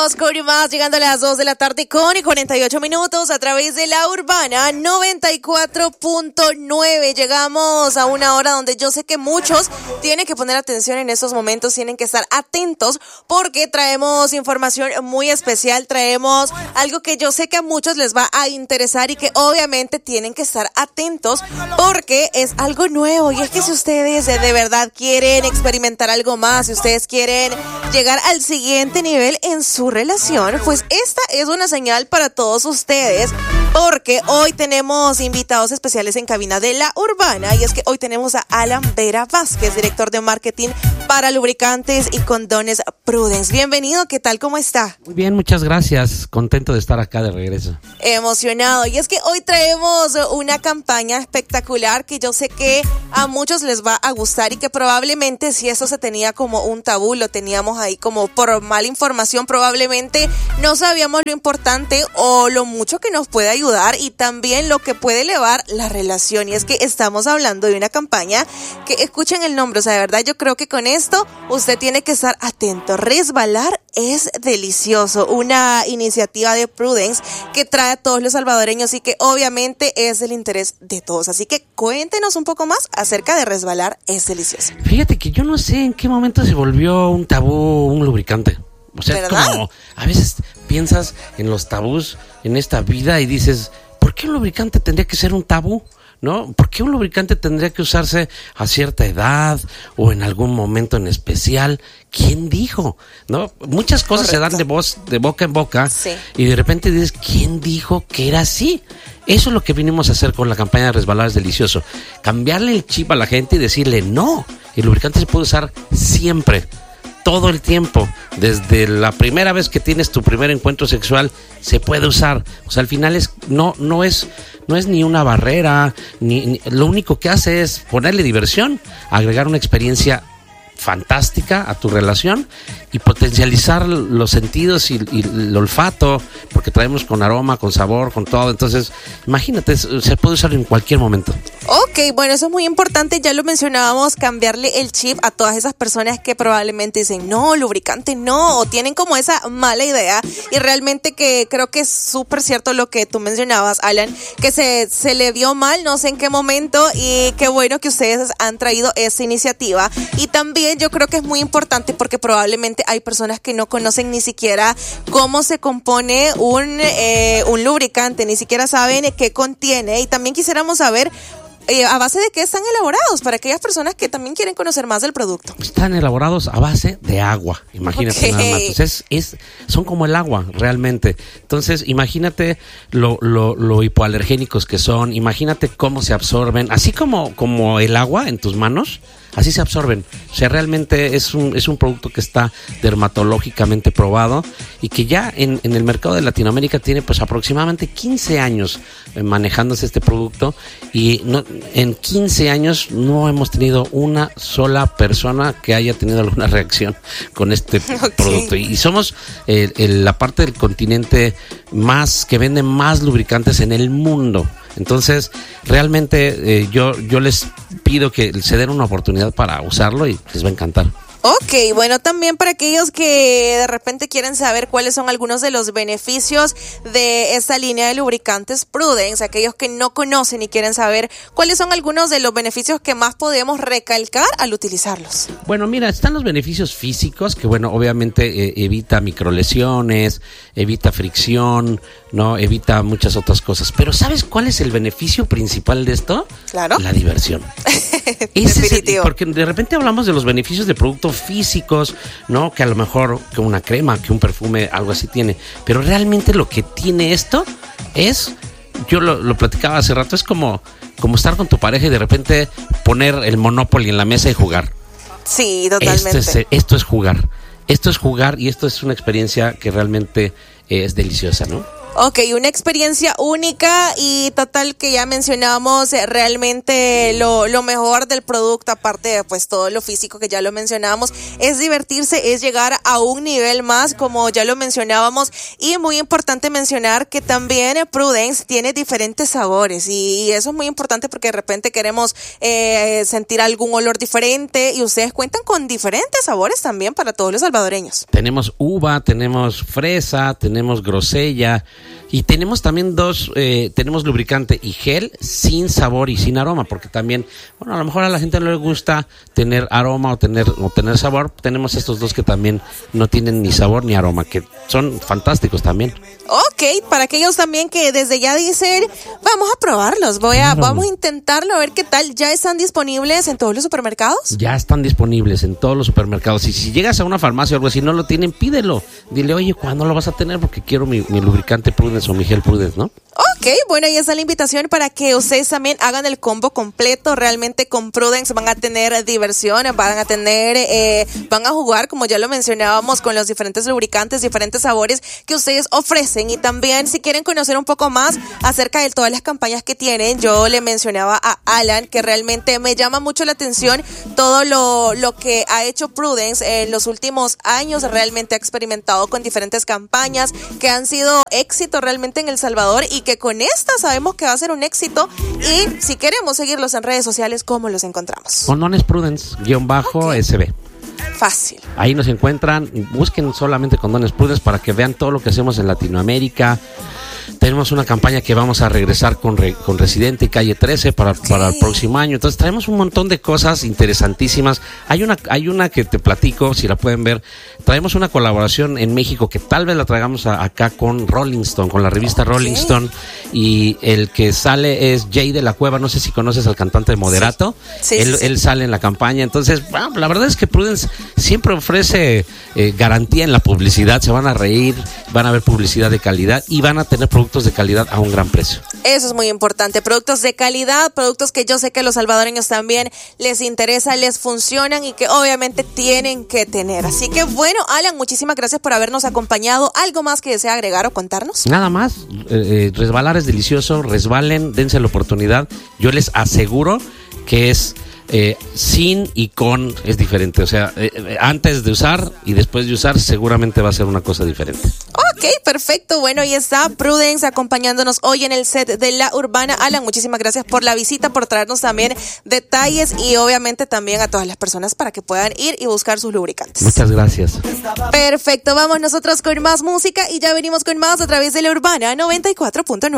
Seguimos con más, llegando a las 2 de la tarde con 48 minutos a través de la Urbana 94.9. Llegamos a una hora donde yo sé que muchos tienen que poner atención en estos momentos, tienen que estar atentos porque traemos información muy especial, traemos algo que yo sé que a muchos les va a interesar y que obviamente tienen que estar atentos porque es algo nuevo. Y es que si ustedes de verdad quieren experimentar algo más, si ustedes quieren llegar al siguiente nivel en su relación, pues esta es una señal para todos ustedes, porque hoy tenemos invitados especiales en cabina de la Urbana, y es que hoy tenemos a Alan Vera Vázquez, director de marketing para lubricantes y condones Prudence. Bienvenido, ¿qué tal? ¿Cómo está? Muy bien, muchas gracias, contento de estar acá de regreso. Emocionado, y es que hoy traemos una campaña espectacular que yo sé que a muchos les va a gustar y que probablemente si eso se tenía como un tabú, lo teníamos ahí como por mala información, probablemente no sabíamos lo importante o lo mucho que nos puede ayudar y también lo que puede elevar la relación. Y es que estamos hablando de una campaña que, escuchen el nombre, o sea, de verdad yo creo que con esto usted tiene que estar atento. Resbalar es delicioso, una iniciativa de Prudence que trae a todos los salvadoreños y que obviamente es del interés de todos. Así que cuéntenos un poco más acerca de Resbalar es delicioso. Fíjate que yo no sé en qué momento se volvió un tabú un lubricante. O sea, ¿verdad? es como, a veces piensas en los tabús en esta vida y dices, ¿por qué un lubricante tendría que ser un tabú? ¿No? ¿Por qué un lubricante tendría que usarse a cierta edad o en algún momento en especial? ¿Quién dijo? ¿No? Muchas cosas Correcto. se dan de boca en boca, Sí. y de repente dices, ¿quién dijo que era así? Eso es lo que vinimos a hacer con la campaña de Resbalar es delicioso. Cambiarle el chip a la gente y decirle, no, el lubricante se puede usar siempre, todo el tiempo, desde la primera vez que tienes tu primer encuentro sexual, se puede usar. O sea, al final no es ni una barrera, ni lo único que hace es ponerle diversión, agregar una experiencia fantástica a tu relación y potencializar los sentidos y el olfato, porque traemos con aroma, con sabor, con todo. Entonces, imagínate, se puede usar en cualquier momento. Ok, bueno, eso es muy importante, ya lo mencionábamos, cambiarle el chip a todas esas personas que probablemente dicen, no, lubricante no, o tienen como esa mala idea, y realmente que creo que es súper cierto lo que tú mencionabas, Alan, que se le vio mal, no sé en qué momento, y qué bueno que ustedes han traído esa iniciativa. Y también yo creo que es muy importante porque probablemente hay personas que no conocen ni siquiera cómo se compone un lubricante, ni siquiera saben qué contiene, y también quisiéramos saber a base de qué están elaborados para aquellas personas que también quieren conocer más del producto. Están elaborados a base de agua, imagínate. Okay. Nada más. Entonces, son como el agua, realmente. Entonces, imagínate lo hipoalergénicos que son, imagínate cómo se absorben, así como el agua en tus manos, así se absorben. O sea, realmente es un producto que está dermatológicamente probado y que ya en el mercado de Latinoamérica tiene pues aproximadamente 15 años manejándose este producto, y en 15 años no hemos tenido una sola persona que haya tenido alguna reacción con este producto. Y somos la parte del continente que vende más lubricantes en el mundo. Entonces, realmente yo les pido que se den una oportunidad para usarlo y les va a encantar. Ok, bueno, también para aquellos que de repente quieren saber cuáles son algunos de los beneficios de esta línea de lubricantes Prudence, aquellos que no conocen y quieren saber cuáles son algunos de los beneficios que más podemos recalcar al utilizarlos. Bueno, mira, están los beneficios físicos, que bueno, obviamente evita microlesiones, evita fricción, ¿no? Evita muchas otras cosas. Pero ¿sabes cuál es el beneficio principal de esto? Claro. La diversión. Definitivo. Porque de repente hablamos de los beneficios de productos físicos, ¿no? Que a lo mejor que una crema, que un perfume, algo así tiene. Pero realmente lo que tiene esto es, yo lo platicaba hace rato, es como estar con tu pareja y de repente poner el Monopoly en la mesa y jugar. Sí, totalmente. Esto es jugar. Esto es jugar y esto es una experiencia que realmente es deliciosa, ¿no? Ok, una experiencia única y total que ya mencionamos realmente lo mejor del producto, aparte de pues todo lo físico que ya lo mencionábamos, es divertirse, es llegar a un nivel más, como ya lo mencionábamos, y muy importante mencionar que también Prudence tiene diferentes sabores y eso es muy importante porque de repente queremos sentir algún olor diferente y ustedes cuentan con diferentes sabores también para todos los salvadoreños. Tenemos uva, tenemos fresa, tenemos grosella y tenemos también tenemos lubricante y gel sin sabor y sin aroma, porque también, bueno, a lo mejor a la gente no le gusta tener aroma o tener sabor. Tenemos estos dos que también no tienen ni sabor ni aroma, que son fantásticos también. Ok, para aquellos también que desde ya dicen, vamos a probarlos, vamos a intentarlo, a ver qué tal. ¿Ya están disponibles en todos los supermercados? Ya están disponibles en todos los supermercados. Y si llegas a una farmacia o algo así, no lo tienen, pídelo. Dile, oye, ¿cuándo lo vas a tener? Porque quiero mi lubricante Prudence o mi gel Prudence, ¿no? Ok, bueno, ahí está la invitación para que ustedes también hagan el combo completo. Realmente con Prudence van a tener diversión, van a jugar, como ya lo mencionábamos, con los diferentes lubricantes, diferentes sabores que ustedes ofrecen. Y también, si quieren conocer un poco más acerca de todas las campañas que tienen, yo le mencionaba a Alan que realmente me llama mucho la atención todo lo que ha hecho Prudence en los últimos años. Realmente ha experimentado con diferentes campañas que han sido éxito realmente en El Salvador y que con esta sabemos que va a ser un éxito. Y si queremos seguirlos en redes sociales, ¿cómo los encontramos? Condones Prudence _SB. Fácil. Ahí nos encuentran, busquen solamente Condones Prudence para que vean todo lo que hacemos en Latinoamérica. Tenemos una campaña que vamos a regresar con Residente y Calle 13 para el próximo año. Entonces traemos un montón de cosas interesantísimas. Hay una que te platico, si la pueden ver. Traemos una colaboración en México que tal vez la traigamos acá con Rolling Stone, con la revista Rolling Stone. Y el que sale es Jay de la Cueva. No sé si conoces al cantante de Moderato. Sí. Él sale en la campaña. Entonces, bueno, la verdad es que Prudence siempre ofrece garantía en la publicidad. Se van a reír, van a ver publicidad de calidad y van a tener productos de calidad a un gran precio. Eso es muy importante, productos de calidad, productos que yo sé que a los salvadoreños también les interesa, les funcionan y que obviamente tienen que tener. Así que bueno, Alan, muchísimas gracias por habernos acompañado. ¿Algo más que desea agregar o contarnos? Nada más, resbalar es delicioso, resbalen, dense la oportunidad. Yo les aseguro que es sin y con es diferente, o sea, antes de usar y después de usar seguramente va a ser una cosa diferente. Ok, perfecto, bueno, ahí está Prudence acompañándonos hoy en el set de La Urbana. Alan, muchísimas gracias por la visita, por traernos también detalles y obviamente también a todas las personas para que puedan ir y buscar sus lubricantes. Muchas gracias. Perfecto, vamos nosotros con más música y ya venimos con más a través de La Urbana 94.9.